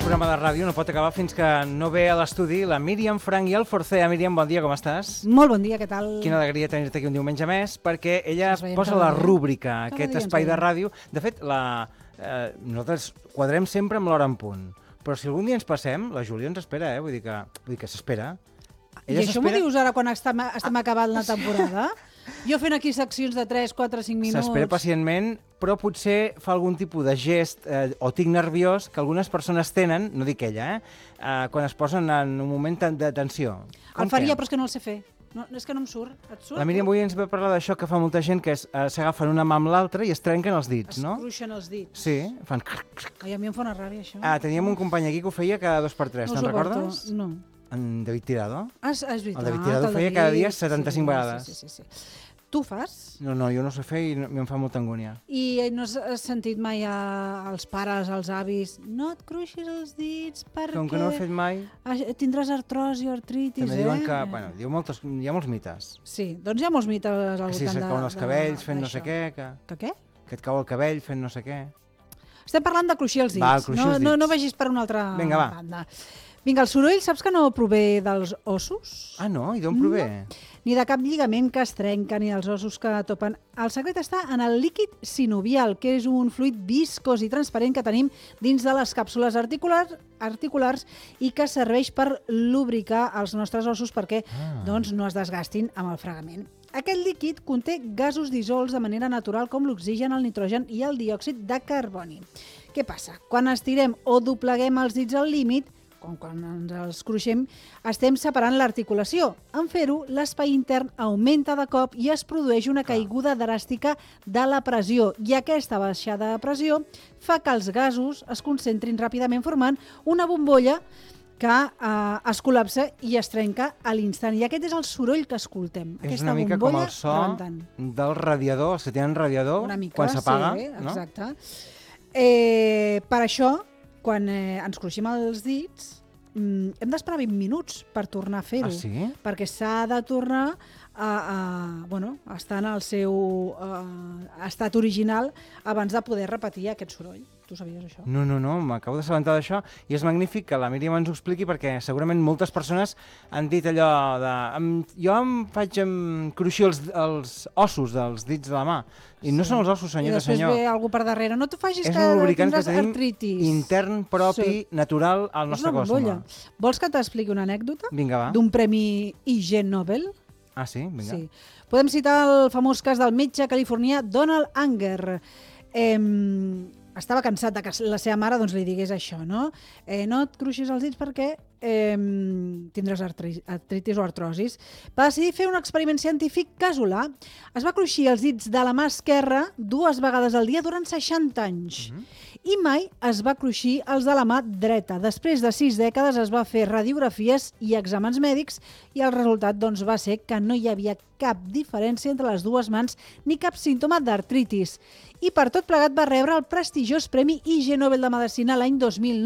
programa de ràdio no pot acabar fins que no ve a l'estudi la Míriam Frank i el Forcea. Míriam, bon dia, com estàs? Molt bon dia, què tal? Quina alegria tenir-te aquí un diumenge més, perquè ella posa la rúbrica, aquest espai de ràdio. De fet, nosaltres quadrem sempre amb l'hora en punt, però si algun dia ens passem, la Júlia ens espera, vull dir que s'espera. I això m'ho dius ara quan estem acabant la temporada? Jo fent aquí seccions de 3, 4, 5 minuts... S'espera pacientment, però potser fa algun tipus de gest o tic nerviós que algunes persones tenen, no dic ella, quan es posen en un moment de tensió. El faria, però és que no el sé fer. No, és que no em surt. Et surt? La Míriam avui ens va parlar d'això que fa molta gent, que és s'agafen una mà amb l'altra i es trenquen els dits, no? Es cruixen els dits. Sí, fan... Ai, a mi em fa una ràbia, això. Teníem un company aquí que ho feia cada 2x3, te'n recordes? No. En David Tirado. És veritat. El David Tirado feia cada dia 75 vegades. Sí. Tu fas? No, jo no sé fer i em fa molta angúnia. I no has sentit mai als pares, als avis, no et cruixis els dits perquè... Com que no ho he fet mai... Tindràs artrosi o artritis, També diuen que... Bueno, hi ha molts mites. Sí, doncs hi ha molts mites al voltant de... Que si se't cauen els cabells fent no sé què... Que què? Que et cau el cabell fent no sé què... Estem parlant de cruixir els dits. Va, cruixir els dits. No vegis per una altra banda. Vinga, el soroll saps que no prové dels ossos? Ah, no? I d'on prové? No. Ni de cap lligament que es trenca, ni dels ossos que topen. El secret està en el líquid sinovial, que és un fluid viscós i transparent que tenim dins de les càpsules articulars i que serveix per lubricar els nostres ossos perquè doncs, no es desgastin amb el fregament. Aquest líquid conté gasos dissolts de manera natural com l'oxigen, el nitrogen i el diòxid de carboni. Què passa? Quan estirem o dobleguem els dits al límit, com quan ens els cruixem, estem separant l'articulació. En fer-ho, l'espai intern augmenta de cop i es produeix una caiguda dràstica de la pressió. I aquesta baixada de pressió fa que els gasos es concentrin ràpidament formant una bombolla que es col·lapsa i es trenca a l'instant. I aquest és el soroll que escoltem. És una mica com el so del radiador, els que tenen radiador, quan s'apaga. Sí, exacte. Per això, quan ens cruixim els dits, hem d'esperar 20 minuts per tornar a fer-ho. Ah, sí? Perquè s'ha de tornar a estar en el seu estat original abans de poder repetir aquest soroll. Tu sabies això? No, m'acabo d'assabentar d'això i és magnífic que la Míriam ens ho expliqui perquè segurament moltes persones han dit allò de... Jo em faig cruixir els ossos dels dits de la mà. I no són els ossos, senyora, senyor. I després ve algú per darrere. No t'ho facis que tindràs artritis. Intern, propi, natural al nostre cos. Vols que t'expliqui una anècdota? Vinga, va. D'un premi Ig Nobel? Ah, sí? Vinga. Sí. Podem citar el famós cas del metge californià Donald Anger. Estava cansat de que la seva mare li digués això, no? No et cruixis els dits perquè tindràs artritis o artrosis. Va decidir fer un experiment científic casolà. Es va cruixir els dits de la mà esquerra 2 vegades al dia durant 60 anys. I mai es va cruixir els de la mà dreta. Després de 6 dècades es va fer radiografies i exàmens mèdics i el resultat va ser que no hi havia cap diferència entre les dues mans ni cap símptoma d'artritis. I per tot plegat va rebre el prestigiós Premi Ig Nobel de Medicina l'any 2009.